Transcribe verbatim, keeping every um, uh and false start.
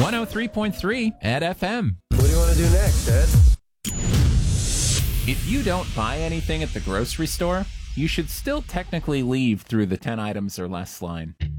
one oh three point three at F M. What do you want to do next, Ed? If you don't buy anything at the grocery store, you should still technically leave through the ten items or less line.